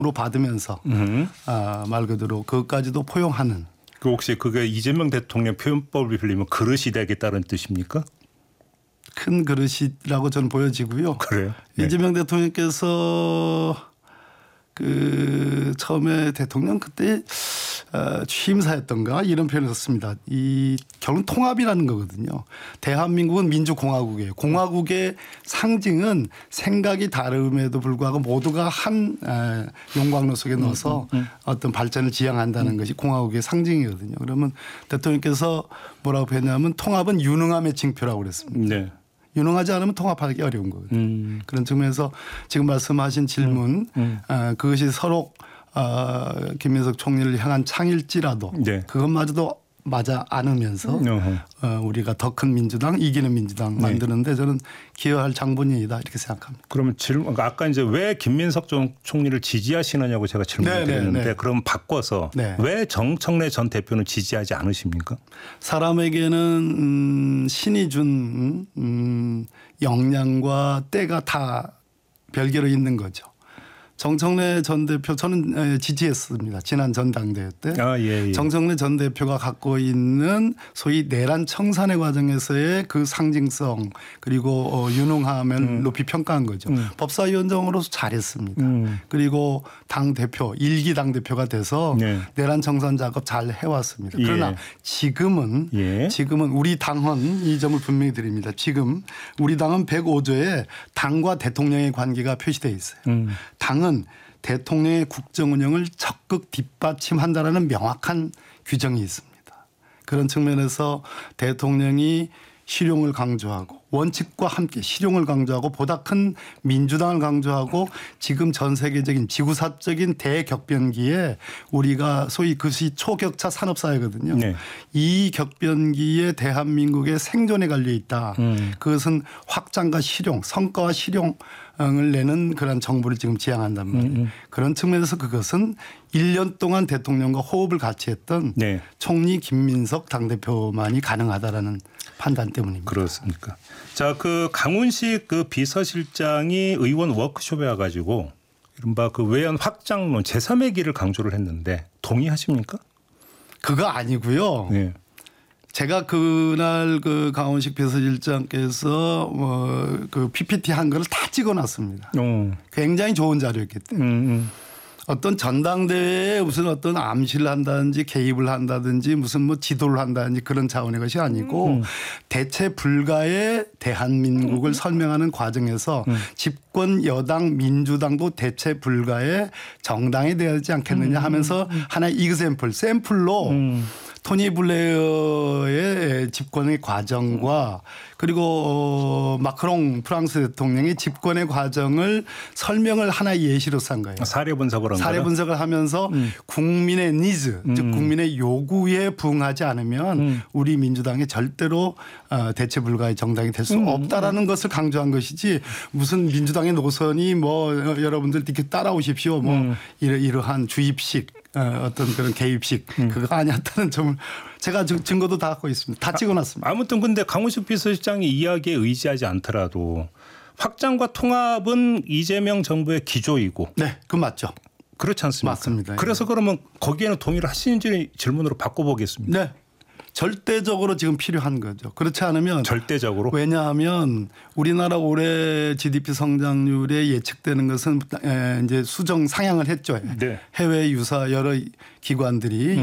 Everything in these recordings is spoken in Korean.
받으면서 말 그대로 그것까지도 포용하는. 그 혹시 그게 이재명 대통령 표현법을 빌리면 그릇이 되겠다는 뜻입니까? 큰 그릇이라고 저는 보여지고요. 그래요? 네. 이재명 대통령께서 그 처음에 대통령 그때 취임사였던가 이런 표현을 썼습니다. 이 결국 통합이라는 거거든요. 대한민국은 민주공화국이에요. 공화국의 상징은 생각이 다름에도 불구하고 모두가 한 용광로 속에 넣어서 어떤 발전을 지향한다는 것이 공화국의 상징이거든요. 그러면 대통령께서 뭐라고 표현하냐면 통합은 유능함의 징표라고 그랬습니다. 네. 유능하지 않으면 통합하기 어려운 거거든요. 그런 측면에서 지금 말씀하신 질문 그것이 서로 김민석 총리를 향한 창일지라도 네. 그것마저도 맞아 않으면서 우리가 더 큰 민주당 이기는 민주당 만드는데 저는 기여할 장본인이다 이렇게 생각합니다. 그러면 질문 아까 이제 왜 김민석 총리를 지지하시느냐고 제가 질문을 드렸는데 그럼 바꿔서 왜 정청래 전 대표는 지지하지 않으십니까? 사람에게는 신이 준 역량과 때가 다 별개로 있는 거죠. 정청래 전 대표 저는 지지했습니다. 지난 전당대회 때. 예. 정청래 전 대표가 갖고 있는 소위 내란 청산의 과정에서의 그 상징성 그리고 유능함을 높이 평가한 거죠. 법사위원장으로서 잘했습니다. 그리고 당대표 1기 당대표가 돼서 내란 청산 작업 잘 해왔습니다. 그러나 지금은 우리 당은 이 점을 분명히 드립니다. 지금 우리 당은 105조에 당과 대통령의 관계가 표시되어 있어요. 당은 대통령의 국정 운영을 적극 뒷받침한다라는 명확한 규정이 있습니다. 그런 측면에서 대통령이 실용을 강조하고 원칙과 함께 실용을 강조하고 보다 큰 민주당을 강조하고 지금 전 세계적인 지구사적인 대격변기에 우리가 소위 그것이 초격차 산업사회거든요. 이 격변기에 대한민국의 생존에 걸려 있다. 그것은 확장과 실용, 성과와 실용을 내는 그런 정부를 지금 지향한단 말이에요. 그런 측면에서 그것은 1년 동안 대통령과 호흡을 같이 했던 총리 김민석 당대표만이 가능하다라는 판단 때문입니다. 그렇습니까? 자, 그 강훈식 그 비서실장이 의원 워크숍에 와가지고 이른바 그 외연 확장론 제3의 길을 강조를 했는데 동의하십니까? 그거 아니고요. 제가 그날 그 강훈식 비서실장께서 그 PPT 한 거를 다 찍어놨습니다. 굉장히 좋은 자료였기 때문에. 어떤 전당대회에 무슨 어떤 암시를 한다든지 개입을 한다든지 무슨 뭐 지도를 한다든지 그런 차원의 것이 아니고 대체 불가의 대한민국을 설명하는 과정에서 집권 여당 민주당도 대체 불가의 정당이 되지 않겠느냐 하면서 하나의 이그샘플 샘플로 토니 블레어의 집권의 과정과 그리고 마크롱 프랑스 대통령의 집권의 과정을 설명을 하나의 예시로 산 거예요. 사례 분석을 한 거예요. 사례 분석을 하면서 국민의 니즈, 즉 국민의 요구에 부응하지 않으면 우리 민주당이 절대로 대체 불가의 정당이 될 수 없다라는 것을 강조한 것이지 무슨 민주당의 노선이 뭐 여러분들 이렇게 따라오십시오. 뭐 이러한 주입식 어떤 그런 개입식 그거 아니었다는 점을 제가 증거도 다 갖고 있습니다. 다 찍어놨습니다. 아무튼 근데 강훈식 비서실장이 이야기에 의지하지 않더라도 확장과 통합은 이재명 정부의 기조이고. 네, 그 맞죠. 그렇지 않습니까? 맞습니다. 그래서 그러면 거기에는 동의를 하시는지 질문으로 바꿔보겠습니다. 네. 절대적으로 지금 필요한 거죠. 그렇지 않으면 절대적으로. 왜냐하면 우리나라 올해 GDP 성장률에 예측되는 것은 이제 수정 상향을 했죠. 해외 유사 여러 기관들이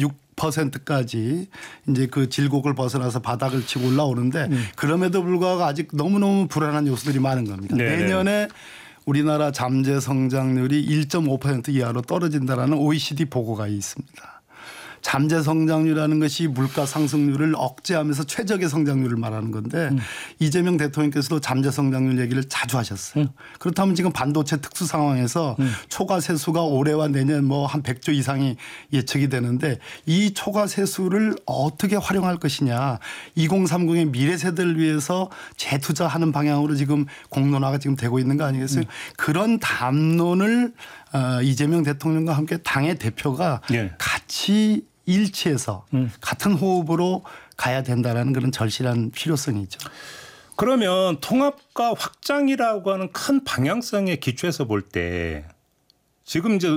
2.6%까지 이제 그 질곡을 벗어나서 바닥을 치고 올라오는데 그럼에도 불구하고 아직 너무너무 불안한 요소들이 많은 겁니다. 내년에 우리나라 잠재 성장률이 1.5% 이하로 떨어진다라는 OECD 보고가 있습니다. 잠재 성장률이라는 것이 물가 상승률을 억제하면서 최적의 성장률을 말하는 건데 이재명 대통령께서도 잠재 성장률 얘기를 자주 하셨어요. 그렇다면 지금 반도체 특수 상황에서 초과 세수가 올해와 내년 뭐 한 100조 이상이 예측이 되는데 이 초과 세수를 어떻게 활용할 것이냐. 2030의 미래 세대를 위해서 재투자하는 방향으로 지금 공론화가 지금 되고 있는 거 아니겠어요? 그런 담론을 이재명 대통령과 함께 당의 대표가 같이 일치해서 같은 호흡으로 가야 된다라는 그런 절실한 필요성이 있죠. 그러면 통합과 확장이라고 하는 큰 방향성의 기초에서 볼 때 지금 이제